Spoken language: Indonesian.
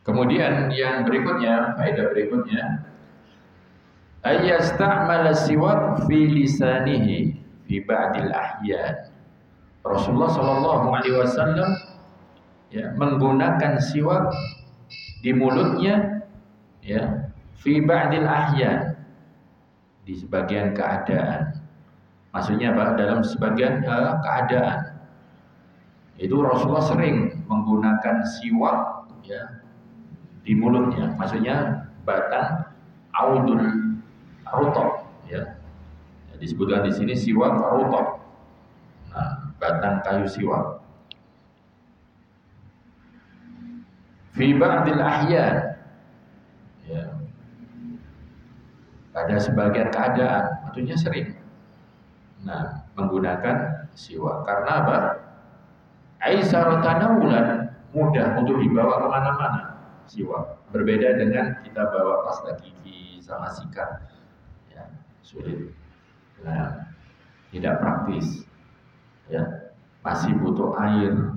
Kemudian yang berikutnya, faedah berikutnya, ayyasta'mala siwak fi lisanihi fi ba'dil ahyan. Rasulullah Shallallahu Alaihi Wasallam ya, menggunakan siwak di mulutnya, ya, fi ba'dil ahyan, di sebagian keadaan. Maksudnya apa? Dalam sebagian keadaan. Itu Rasulullah sering menggunakan siwak, ya, di mulutnya. Maksudnya batang audul rutab, ya. Disebutkan di sini siwak rutab. Nah, batang kayu siwak. Fi ba'dil ahyan, ya, pada sebagian keadaan, maksudnya sering. Nah, menggunakan siwak karena apa? Aisyah tanawulan, mudah untuk dibawa kemana-mana. Siwak berbeda dengan kita bawa pasta gigi sama sikat, ya, sulit. Nah, tidak praktis, ya, masih butuh air,